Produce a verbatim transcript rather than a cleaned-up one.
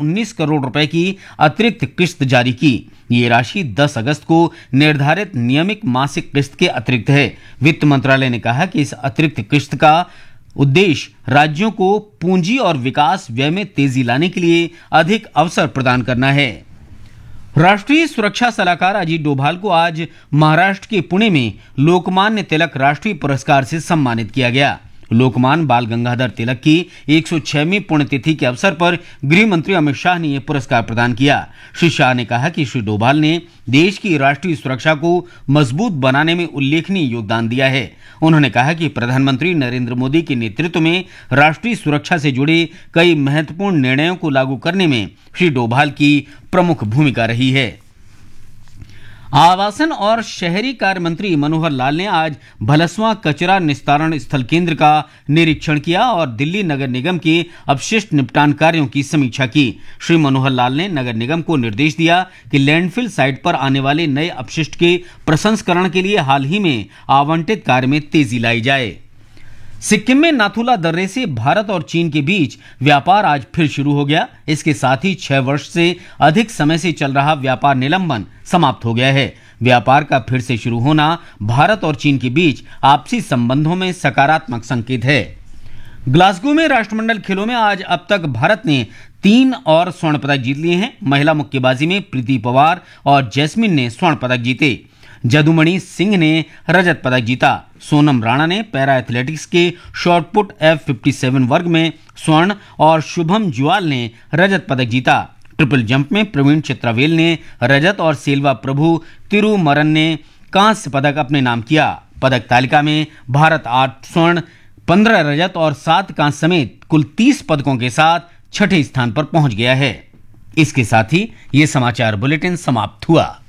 उन्नीस करोड़ रुपए की अतिरिक्त किस्त जारी की। ये राशि दस अगस्त को निर्धारित नियमित मासिक किस्त के अतिरिक्त है। वित्त मंत्रालय ने कहा कि इस अतिरिक्त किस्त का उद्देश्य राज्यों को पूंजी और विकास व्यय में तेजी लाने के लिए अधिक अवसर प्रदान करना है। राष्ट्रीय सुरक्षा सलाहकार अजीत डोभाल को आज महाराष्ट्र के पुणे में लोकमान्य तिलक राष्ट्रीय पुरस्कार से सम्मानित किया गया। लोकमान्य बाल गंगाधर तिलक की एक सौ छहवीं पुण्यतिथि के अवसर पर गृह मंत्री अमित शाह ने यह पुरस्कार प्रदान किया। श्री शाह ने कहा कि श्री डोभाल ने देश की राष्ट्रीय सुरक्षा को मजबूत बनाने में उल्लेखनीय योगदान दिया है। उन्होंने कहा कि प्रधानमंत्री नरेंद्र मोदी के नेतृत्व में राष्ट्रीय सुरक्षा से जुड़े कई महत्वपूर्ण निर्णयों को लागू करने में श्री डोभाल की प्रमुख भूमिका रही है। आवासन और शहरी कार्य मंत्री मनोहर लाल ने आज भलसवां कचरा निस्तारण स्थल केंद्र का निरीक्षण किया और दिल्ली नगर निगम के अपशिष्ट निपटान कार्यों की समीक्षा की। श्री मनोहर लाल ने नगर निगम को निर्देश दिया कि लैंडफिल साइट पर आने वाले नए अपशिष्ट के प्रसंस्करण के लिए हाल ही में आवंटित कार्य में तेजी लाई जाए। सिक्किम में नाथुला दर्रे से भारत और चीन के बीच व्यापार आज फिर शुरू हो गया। इसके साथ ही छह वर्ष से अधिक समय से चल रहा व्यापार निलंबन समाप्त हो गया है। व्यापार का फिर से शुरू होना भारत और चीन के बीच आपसी संबंधों में सकारात्मक संकेत है। ग्लासगो में राष्ट्रमंडल खेलों में आज अब तक भारत ने तीन और स्वर्ण पदक जीत लिए हैं। महिला मुक्केबाजी में प्रीति पवार और जैस्मिन ने स्वर्ण पदक जीते। जदुमणि सिंह ने रजत पदक जीता। सोनम राणा ने पैरा एथलेटिक्स के शॉटपुट एफ सत्तावन वर्ग में स्वर्ण और शुभम जुआल ने रजत पदक जीता। ट्रिपल जंप में प्रवीण चित्रावेल ने रजत और सेल्वा प्रभु तिरुमरन ने कांस्य पदक अपने नाम किया। पदक तालिका में भारत आठ स्वर्ण, पंद्रह रजत और सात कांस्य समेत कुल तीस पदकों के साथ छठे स्थान पर पहुंच गया है। इसके साथ ही ये समाचार बुलेटिन समाप्त हुआ।